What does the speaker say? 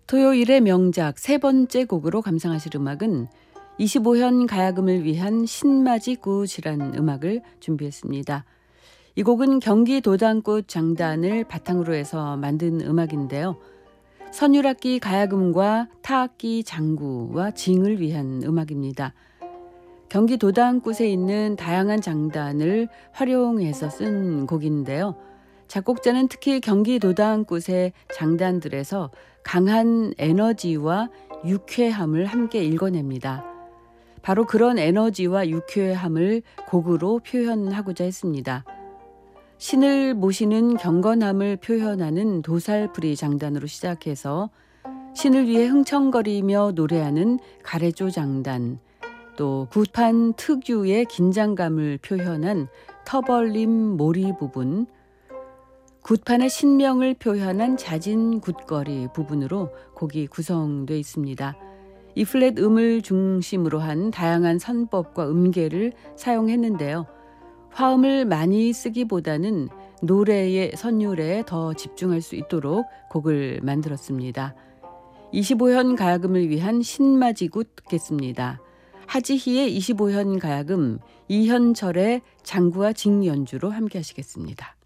토요일의 명작 세 번째 곡으로 감상하실 음악은 25현 가야금을 위한 신마지굿이란 음악을 준비했습니다. 이 곡은 경기 도당꽃 장단을 바탕으로 해서 만든 음악인데요. 선율악기 가야금과 타악기 장구와 징을 위한 음악입니다. 경기 도당꽃에 있는 다양한 장단을 활용해서 쓴 곡인데요. 작곡자는 특히 경기 도당꽃의 장단들에서 강한 에너지와 유쾌함을 함께 읽어냅니다. 바로 그런 에너지와 유쾌함을 곡으로 표현하고자 했습니다. 신을 모시는 경건함을 표현하는 도살풀이 장단으로 시작해서 신을 위해 흥청거리며 노래하는 가래조 장단, 또 굿판 특유의 긴장감을 표현한 터벌림 모리 부분, 굿판의 신명을 표현한 잦은 굿거리 부분으로 곡이 구성되어 있습니다. 이 플랫 음을 중심으로 한 다양한 선법과 음계를 사용했는데요. 화음을 많이 쓰기보다는 노래의 선율에 더 집중할 수 있도록 곡을 만들었습니다. 25현 가야금을 위한 신마지굿 듣겠습니다. 하지희의 25현 가야금, 이현철의 장구와 징 연주로 함께 하시겠습니다.